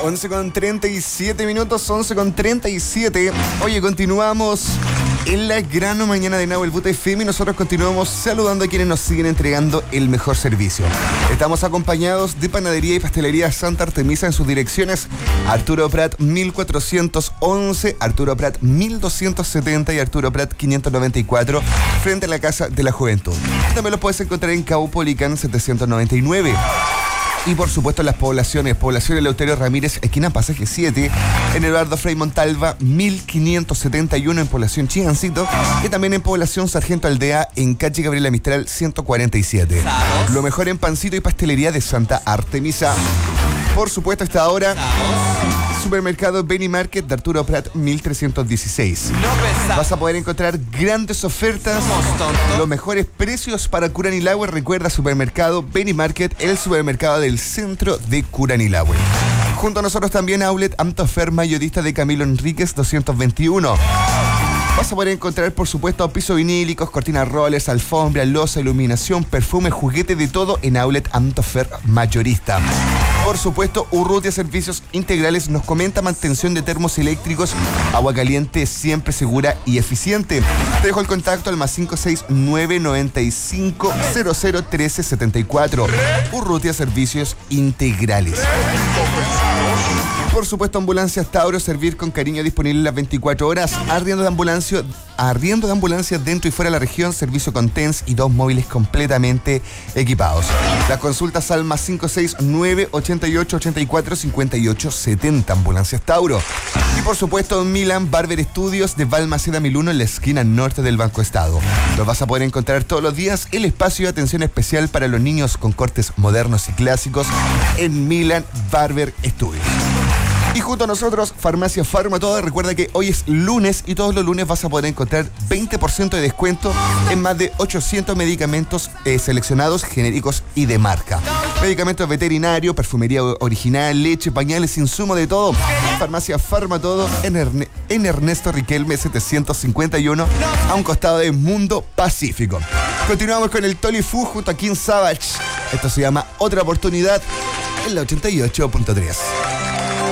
11:37, 11:37. Oye, continuamos en la gran mañana de Nahuel Buta FM y nosotros continuamos saludando a quienes nos siguen entregando el mejor servicio. Estamos acompañados de Panadería y Pastelería Santa Artemisa en sus direcciones Arturo Prat 1411, Arturo Prat 1270 y Arturo Prat 594, frente a la Casa de la Juventud. También los puedes encontrar en Caupolicán 799. Y por supuesto en las poblaciones, población Eleuterio Ramírez, esquina Pasaje 7, en Eduardo Frei Montalva 1571, en población Chigancito, y también en población Sargento Aldea, en calle Gabriela Mistral 147. Lo mejor en pancito y pastelería de Santa Artemisa. Por supuesto, esta hora, Supermercado Benny Market de Arturo Prat 1316. Vas a poder encontrar grandes ofertas, los mejores precios para Curanilahue. Recuerda, Supermercado Benny Market, el supermercado del centro de Curanilahue. Junto a nosotros también Outlet Amtofer Mayorista de Camilo Enríquez 221. Vas a poder encontrar, por supuesto, pisos vinílicos, cortinas rollers, alfombra, loza, iluminación, perfume, juguete, de todo en Outlet Amtofer Mayorista. Por supuesto, Urrutia Servicios Integrales nos comenta mantención de termos eléctricos, agua caliente siempre segura y eficiente. Te dejo el contacto al +569 95 00 1374. Urrutia Servicios Integrales. Por supuesto, Ambulancias Tauro, servir con cariño, disponible las 24 horas. Arriendo de ambulancias dentro y fuera de la región, servicio con TENS y 2 móviles completamente equipados. Las consultas al +569 88 84 58 70. Ambulancias Tauro. Y por supuesto, Milan Barber Studios de Balmaceda 1001, en la esquina norte del Banco Estado. Los vas a poder encontrar todos los días. El espacio de atención especial para los niños con cortes modernos y clásicos en Milan Barber Studios. Y junto a nosotros, Farmacia Farmatodo. Recuerda que hoy es lunes y todos los lunes vas a poder encontrar 20% de descuento en más de 800 medicamentos seleccionados, genéricos y de marca. Medicamentos veterinarios, perfumería original, leche, pañales, insumo de todo. Farmacia Farmatodo en Ernesto Riquelme 751, a un costado de Mundo Pacífico. Continuamos con el Tolly Fu junto a King Savage. Esto se llama Otra Oportunidad en la 88.3.